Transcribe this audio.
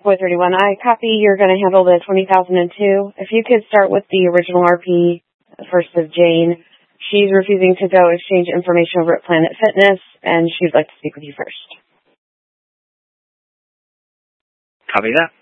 431, I copy. You're going to handle the 20,002. If you could start with the original RP, first with Jane. She's refusing to go exchange information over at Planet Fitness, and she'd like to speak with you first. Copy that.